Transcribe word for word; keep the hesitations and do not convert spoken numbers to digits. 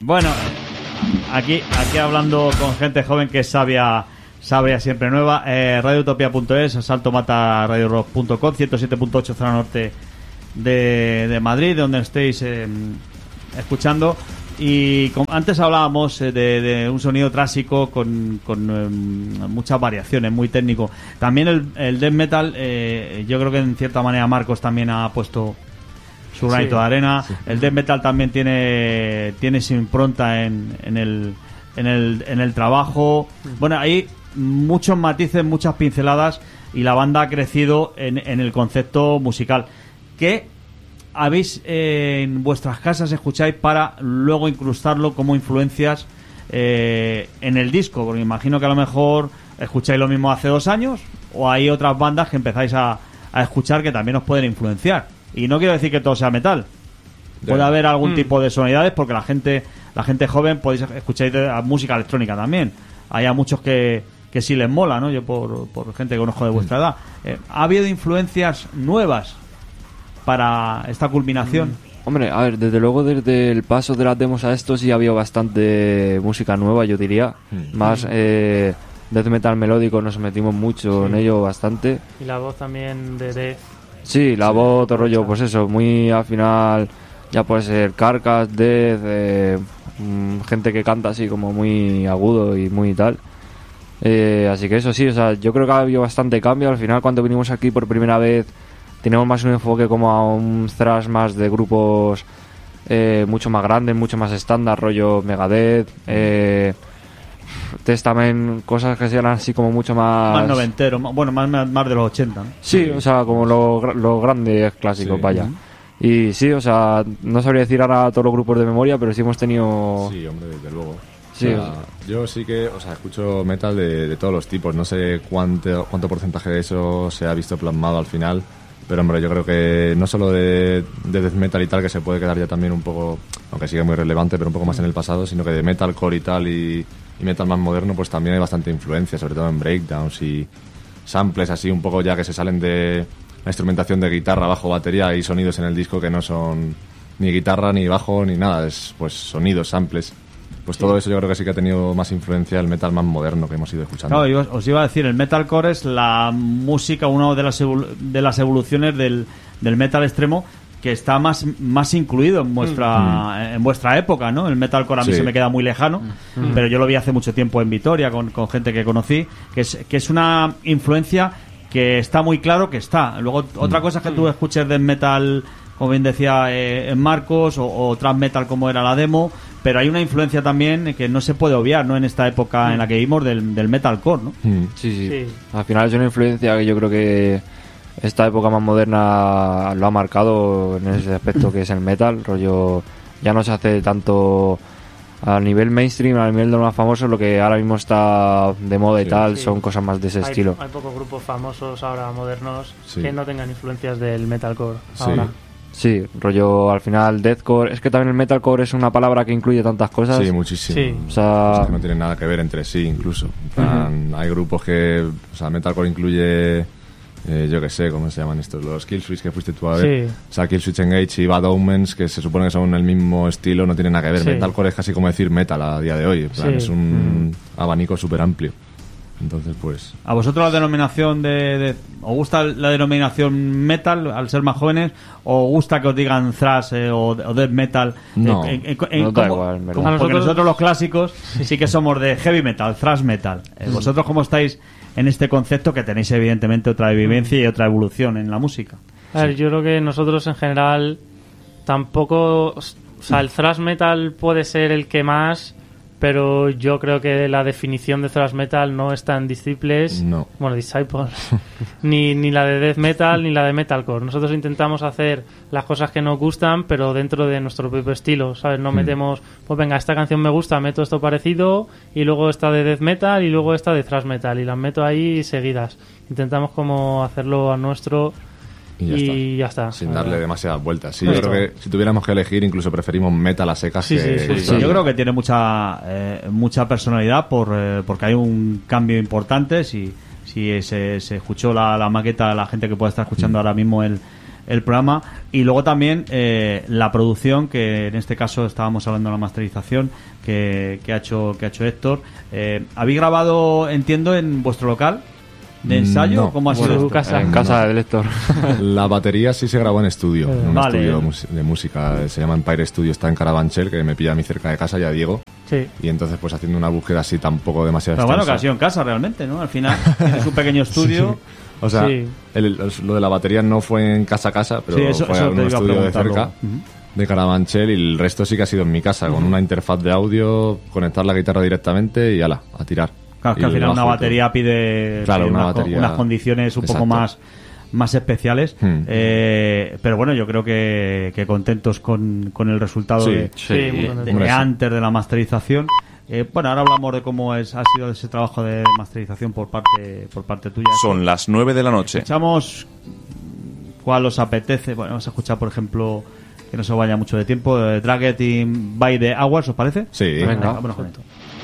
Bueno, aquí aquí hablando con gente joven que es sabia, sabia siempre nueva. Eh, radioutopía punto es, asalto mata radio rock punto com, ciento siete punto ocho zona norte de, de Madrid, donde estéis eh, escuchando. Y con, antes hablábamos eh, de, de un sonido trásico con, con eh, muchas variaciones, muy técnico. También el, el death metal, eh, yo creo que en cierta manera Marcos también ha puesto su granito de arena. Sí. El death metal también tiene tiene su impronta en, en el en el en el trabajo. Bueno, hay muchos matices, muchas pinceladas, y la banda ha crecido en, en el concepto musical. ¿Qué habéis eh, en vuestras casas escucháis para luego incrustarlo como influencias eh, en el disco? Porque imagino que a lo mejor escucháis lo mismo hace dos años, o hay otras bandas que empezáis a, a escuchar que también os pueden influenciar. Y no quiero decir que todo sea metal. Puede haber algún mm. tipo de sonoridades, porque la gente la gente joven podéis escuchar música electrónica también. Hay a muchos que, que sí les mola, ¿no? Yo por, por gente que conozco de vuestra edad. Eh, ¿Ha habido influencias nuevas para esta culminación? Mm. Hombre, a ver, desde luego desde el paso de las demos a esto sí ha habido bastante música nueva, yo diría. Mm. Más eh, death metal melódico, nos metimos mucho sí. en ello bastante. Y la voz también de death. Sí, la sí, voz, todo rollo, pues eso, muy al final, ya puede ser Carcass, Death, eh, mmm, gente que canta así como muy agudo y muy tal. Eh, así que eso sí, o sea, yo creo que ha habido bastante cambio. Al final, cuando vinimos aquí por primera vez, teníamos más un enfoque como a un thrash más de grupos eh, mucho más grandes, mucho más estándar, rollo Megadeth, eh... Testament, cosas que sean así como mucho más... Más noventero, bueno, más, más de los ochenta, ¿no? Sí, o sea, como los lo grandes clásicos, sí. vaya. Y sí, o sea, no sabría decir ahora todos los grupos de memoria, pero sí hemos tenido... Sí, hombre, desde luego. Sí, o sea, yo sí que, o sea, escucho metal de, de todos los tipos. No sé cuánto, cuánto porcentaje de eso se ha visto plasmado al final, pero hombre, yo creo que no solo de, de death metal y tal, que se puede quedar ya también un poco, aunque sigue muy relevante, pero un poco más en el pasado, sino que de metalcore y tal y... y metal más moderno, pues también hay bastante influencia, sobre todo en breakdowns y samples así un poco ya que se salen de la instrumentación de guitarra, bajo, batería, y sonidos en el disco que no son ni guitarra, ni bajo, ni nada, es pues sonidos, samples. Pues sí. Todo eso yo creo que sí que ha tenido más influencia el metal más moderno que hemos ido escuchando. Claro, yo os iba a decir, el metalcore es la música, una de las evolu- de las evoluciones del, del metal extremo, que está más más incluido en vuestra mm. en vuestra época, ¿no? El metalcore a mí sí. se me queda muy lejano, mm. pero yo lo vi hace mucho tiempo en Vitoria con, con gente que conocí, que es que es una influencia que está muy claro que está. Luego mm. otra cosa es que tú escuches de metal, como bien decía eh, en Marcos, o, o thrash metal como era la demo, pero hay una influencia también que no se puede obviar, ¿no? En esta época mm. en la que vivimos del, del metalcore, ¿no? Mm. Sí, sí, sí. Al final es una influencia que yo creo que esta época más moderna lo ha marcado en ese aspecto que es el metal, rollo, ya no se hace tanto a nivel mainstream, a nivel de los más famosos, lo que ahora mismo está de moda y sí, tal, sí. son cosas más de ese hay, estilo. Hay pocos grupos famosos ahora modernos sí. que no tengan influencias del metalcore sí. ahora. Sí, rollo, al final deathcore, es que también el metalcore es una palabra que incluye tantas cosas. Sí, muchísimo. Sí. O sea, o sea, que no tienen nada que ver entre sí, incluso. En plan, uh-huh. Hay grupos que, o sea, metalcore incluye... Eh, yo que sé, ¿cómo se llaman estos? Los Killswitch que fuiste tú a ver. Sí. O sea, Killswitch Engage y Bad Omens, que se supone que son el mismo estilo, no tienen nada que ver. Sí. Metalcore es casi como decir metal a día de hoy. En plan, sí. Es un mm. abanico súper amplio. Entonces, pues... ¿A vosotros la denominación de, de... ¿os gusta la denominación metal al ser más jóvenes? ¿O gusta que os digan thrash eh, o, o death metal? No, en, en, en, no da igual. Como, porque nosotros... nosotros los clásicos sí que somos de heavy metal, thrash metal. Eh, mm. ¿Vosotros cómo estáis en este concepto, que tenéis evidentemente otra vivencia y otra evolución en la música? A ver, sí. Yo creo que nosotros en general tampoco... O sea, el thrash metal puede ser el que más... Pero yo creo que la definición de thrash metal no está en Disciples, no. bueno, Disciples, ni, ni la de death metal, ni la de metalcore. Nosotros intentamos hacer las cosas que nos gustan, pero dentro de nuestro propio estilo, ¿sabes? No mm. metemos, pues venga, esta canción me gusta, meto esto parecido, y luego esta de death metal, y luego esta de thrash metal, y las meto ahí seguidas. Intentamos como hacerlo a nuestro... Y ya, y está. ya está. Sin darle demasiadas vueltas. Sí, yo creo que si tuviéramos que elegir, incluso preferimos metal a secas sí, que... Sí, sí, sí, sí. Yo creo que tiene mucha eh, mucha personalidad por eh, porque hay un cambio importante. Si, si se, se escuchó la, la maqueta, la gente que puede estar escuchando mm. ahora mismo el, el programa. Y luego también eh, la producción, que en este caso estábamos hablando de la masterización que, que ha hecho que ha hecho Héctor. Eh, ¿habéis grabado, entiendo, en vuestro local de ensayo? No. ¿Cómo ha sido Bueno, esto? casa. En casa del Héctor. La batería sí se grabó en estudio, en un Vale. estudio de, mus- de música. Se llama Empire Studio, está en Carabanchel, que me pilla a mí cerca de casa y a Diego. Sí. Y entonces, pues haciendo una búsqueda así tampoco demasiado Pero bueno, extensa. casi en casa realmente, ¿no? Al final tienes un pequeño estudio. O sea, Sí. el- el- lo de la batería no fue en casa a casa, pero Sí, eso- fue eso en te un iba a estudio de preguntar cerca, luego. Ujú. de Carabanchel, y el resto sí que ha sido en mi casa, con una interfaz de audio, conectar la guitarra directamente y ala, a tirar. Claro, es que Y al el final una bajo y batería pide Claro, pide una unas, batería- unas condiciones un poco Exacto. más más especiales. Hmm. Eh, pero bueno, yo creo que, que contentos con, con el resultado Sí, de, Sí, muy de, contento. de Hombre, sí. antes de la masterización. Eh, bueno, ahora hablamos de cómo es, ha sido ese trabajo de masterización por parte por parte tuya. Son las nueve de la noche. Escuchamos cuál os apetece. Bueno, vamos a escuchar, por ejemplo, que no se vaya mucho de tiempo, eh, Drag It In by the Hours, ¿os parece? Sí. Venga. Bueno, con esto.